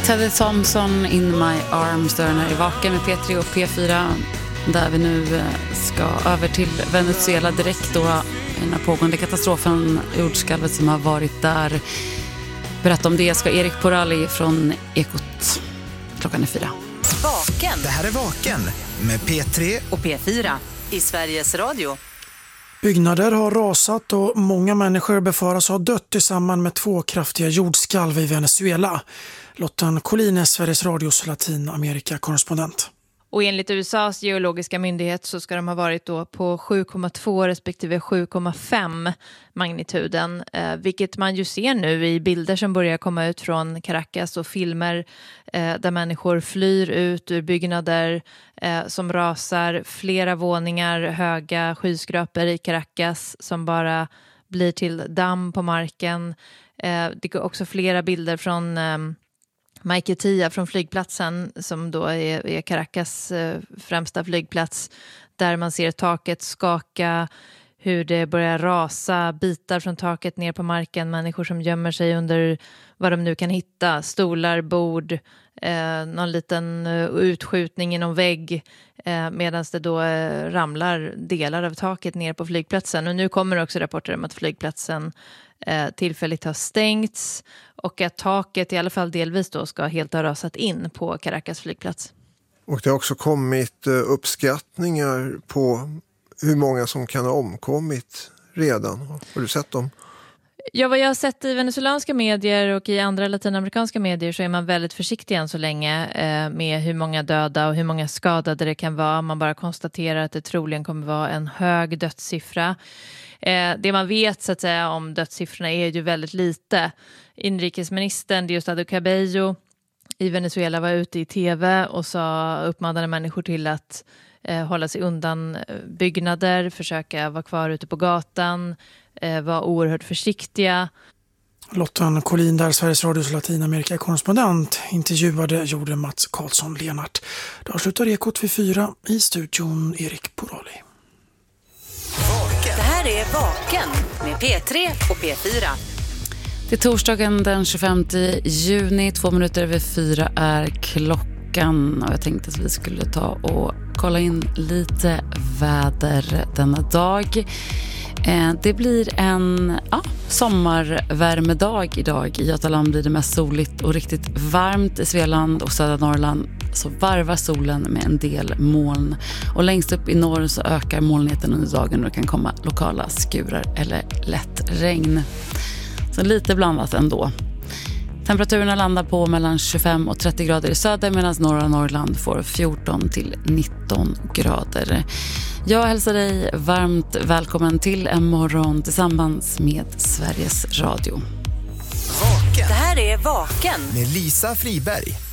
Teddy Thompson, In My Arms, där den här är vaken med P3 och P4, där vi nu ska över till Venezuela direkt då, i den här pågående katastrofen, jordskalvet som har varit där. Berätta om det ska Erik Porali från Ekot. Klockan är 4. Vaken. Det här är Vaken med P3 och P4 i Sveriges Radio. Byggnader har rasat och många människor befaras ha dött i samband med 2 kraftiga jordskalv i Venezuela. Lotta Collin är Sveriges Radios Latinamerika-korrespondent. Och enligt USAs geologiska myndighet så ska de ha varit då på 7,2 respektive 7,5 magnituden. Vilket man ju ser nu i bilder som börjar komma ut från Caracas och filmer där människor flyr ut ur byggnader som rasar. Flera våningar höga skyskrapor i Caracas som bara blir till damm på marken. Det går också flera bilder från Maiquetía från flygplatsen som då är Caracas främsta flygplats, där man ser taket skaka, hur det börjar rasa, bitar från taket ner på marken, människor som gömmer sig under vad de nu kan hitta, stolar, bord, någon liten utskjutning i någon vägg, medan det då ramlar delar av taket ner på flygplatsen. Och nu kommer också rapporter om att flygplatsen tillfälligt har stängts och att taket i alla fall delvis då ska helt ha rasat in på Caracas flygplats. Och det har också kommit uppskattningar på hur många som kan ha omkommit redan. Har du sett dem? Ja, vad jag har sett i venezuelanska medier och i andra latinamerikanska medier så är man väldigt försiktig än så länge med hur många döda och hur många skadade det kan vara. Man bara konstaterar att det troligen kommer vara en hög dödssiffra. Det man vet så att säga om dödssiffrorna är ju väldigt lite. Inrikesministern Diosdado Cabello i Venezuela var ute i tv och uppmanade människor till att hålla sig undan byggnader, försöka vara kvar ute på gatan, vara oerhört försiktiga. Lotta Collin där, Sveriges Radios Latinamerika-korrespondent, gjorde Mats Karlsson-Lenart. Då slutar Ekot vid 4 i studion Erik Porali. Det här är Vaken med P3 och P4. Det är torsdagen den 25 juni, 2 minuter över 4 är klockan. Och jag tänkte att vi skulle ta och kolla in lite väder denna dag. Det blir en sommarvärmedag idag. I Götaland blir det mest soligt och riktigt varmt. I Svealand och södra Norrland så varvar solen med en del moln. Och längst upp i norr så ökar molnigheten under dagen och det kan komma lokala skurar eller lätt regn. Så lite blandat ändå. Temperaturerna landar på mellan 25 och 30 grader i söder medan norra Norrland får 14 till 19 grader. Jag hälsar dig varmt välkommen till en morgon tillsammans med Sveriges Radio. Vaken. Det här är Vaken med Lisa Friberg.